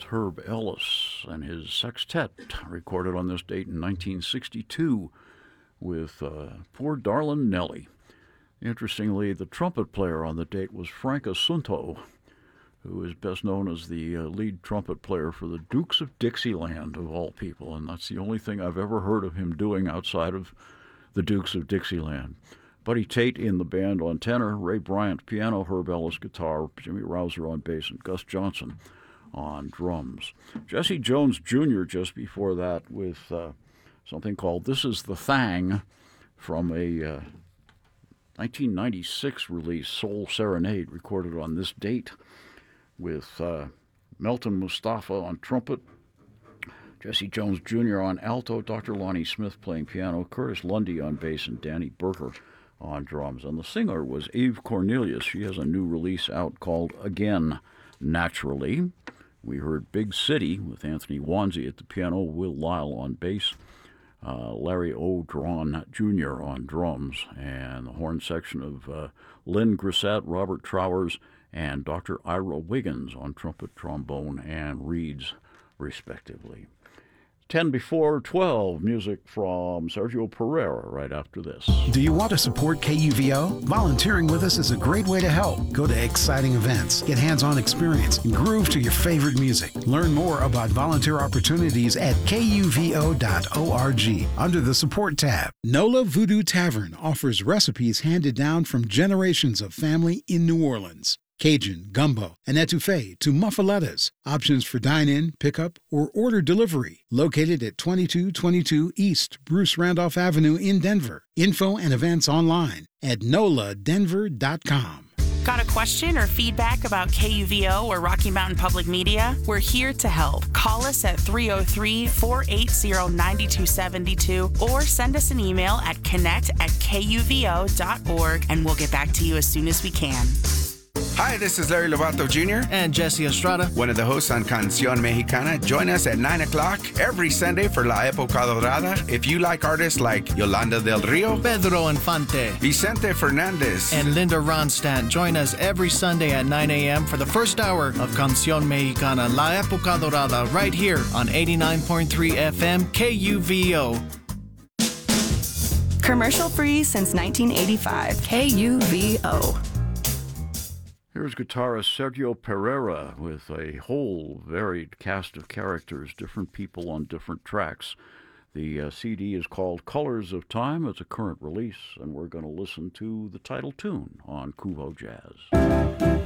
That's Herb Ellis and his sextet, recorded on this date in 1962 with Poor Darlin' Nellie. Interestingly, the trumpet player on the date was Frank Assunto, who is best known as the lead trumpet player for the Dukes of Dixieland, of all people, and that's the only thing I've ever heard of him doing outside of the Dukes of Dixieland. Buddy Tate in the band on tenor, Ray Bryant piano, Herb Ellis guitar, Jimmy Rouser on bass, and Gus Johnson on drums. Jesse Jones Jr. just before that with something called This Is the Thang from a 1996 release, Soul Serenade, recorded on this date with Melton Mustafa on trumpet, Jesse Jones Jr. on alto, Dr. Lonnie Smith playing piano, Curtis Lundy on bass, and Danny Berker on drums. And the singer was Eve Cornelius. She has a new release out called Again, Naturally. We heard Big City with Anthony Wanzi at the piano, Will Lyle on bass, Larry O'Drawn Jr. on drums, and the horn section of Lynn Grissett, Robert Trowers, and Dr. Ira Wiggins on trumpet, trombone, and reeds, respectively. 10 before 12, music from Sergio Pereira right after this. Do you want to support KUVO? Volunteering with us is a great way to help. Go to exciting events, get hands-on experience, and groove to your favorite music. Learn more about volunteer opportunities at kuvo.org under the Support tab. NOLA Voodoo Tavern offers recipes handed down from generations of family in New Orleans. Cajun, gumbo, and etouffee to muffalettas. Options for dine-in, pickup, or order delivery. Located at 2222 East Bruce Randolph Avenue in Denver. Info and events online at noladenver.com. Got a question or feedback about KUVO or Rocky Mountain Public Media? We're here to help. Call us at 303-480-9272 or send us an email at connect@kuvo.org and we'll get back to you as soon as we can. Hi, this is Larry Lovato Jr. and Jesse Estrada, one of the hosts on Canción Mexicana. Join us at 9 o'clock every Sunday for La Época Dorada. If you like artists like Yolanda del Rio, Pedro Infante, Vicente Fernandez, and Linda Ronstadt, join us every Sunday at 9 a.m. for the first hour of Canción Mexicana, La Época Dorada, right here on 89.3 FM KUVO. Commercial free since 1985. KUVO. Here's guitarist Sergio Pereira with a whole varied cast of characters, different people on different tracks. The CD is called Colors of Time. It's a current release, and we're going to listen to the title tune on Kuvo Jazz.